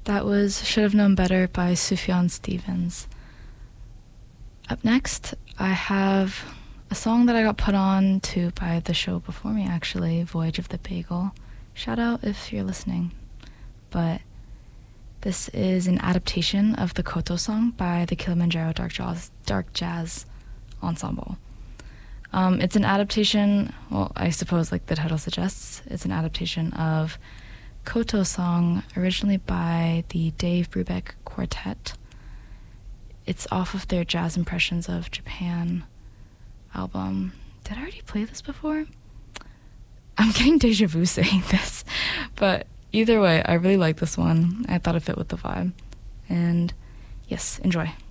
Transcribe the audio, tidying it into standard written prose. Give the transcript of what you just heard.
That was Should Have Known Better by Sufjan Stevens. Up next, I have a song that I got put on to by the show before me, actually, Voyage of the Bagel. Shout out if you're listening. But this is an adaptation of the Koto song by the Kilimanjaro Dark Jazz Ensemble. It's an adaptation, well, I suppose like the title suggests, it's an adaptation of Koto song originally by the Dave Brubeck Quartet. It's off of their Jazz Impressions of Japan album. Did I already play this before? I'm getting deja vu saying this, but either way, I really like this one. I thought it fit with the vibe. And yes, enjoy.